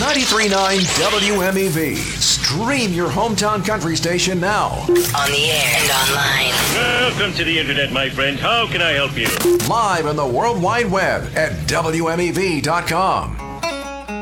93.9 WMEV. Stream your hometown country station now. On the air and online. Welcome to the internet, my friend. How can I help you? Live on the World Wide Web at WMEV.com.